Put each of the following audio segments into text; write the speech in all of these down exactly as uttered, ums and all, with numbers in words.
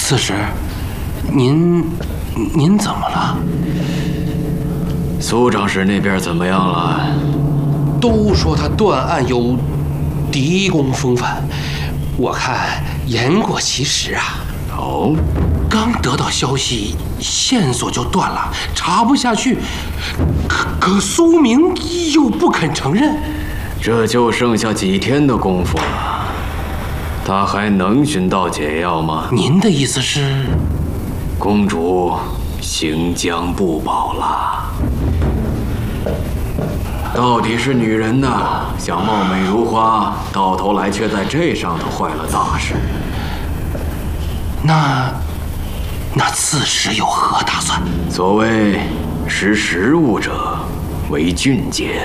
刺史，您您怎么了？ 苏长史那边怎么样了？ 都说他断案有狄公风范，我看言过其实啊。 哦， 刚得到消息，线索就断了，查不下去。可可苏明又不肯承认。 这就剩下几天的功夫了，他还能寻到解药吗？ 您的意思是， 公主行将不保了。到底是女人呐，想貌美如花，到头来却在这上头坏了大事。 那那刺史有何打算？ 所谓识时务者为俊杰。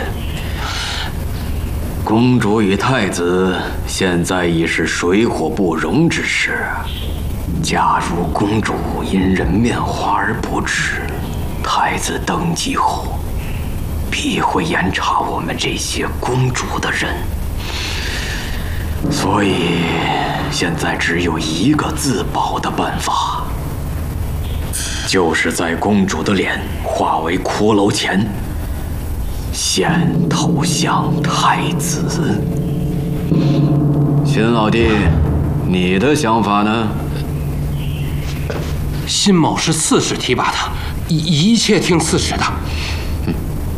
公主与太子现在已是水火不容之势，假如公主因人面花而不治，太子登基后必会严查我们这些公主的人。所以现在只有一个自保的办法，就是在公主的脸化为骷髅前先投降太子。新老弟，你的想法呢？ 辛某是刺史提拔的，一一切听刺史的。 嗯，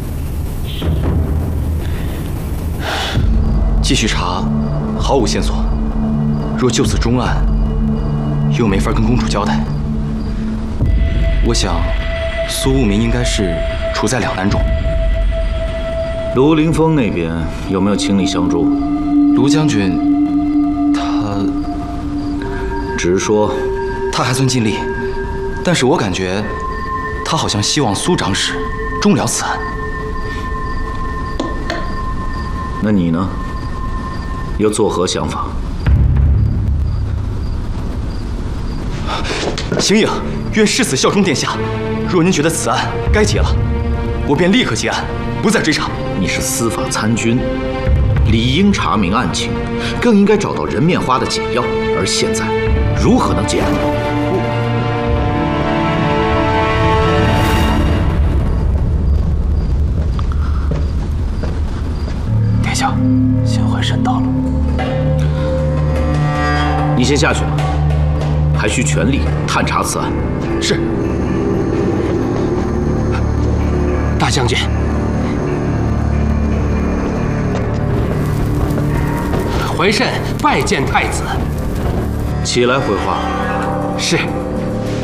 继续查，毫无线索。若就此终案，又没法跟公主交代。我想，苏务民应该是处在两难中。 卢凌风那边有没有倾力相助？ 卢将军，他直说。 他还算尽力，但是我感觉他好像希望苏长史终了此案。 那你呢？又作何想法？ 邢颖愿誓死效忠殿下。若您觉得此案该结了，我便立刻结案，不再追查。 你是司法参军，理应查明案情，更应该找到人面花的解药。而现在，如何能结案？ 殿下，贤惠审到了。 你先下去吧，还需全力探查此案。 是。大将军，回慎拜见太子。 起来回话。 是。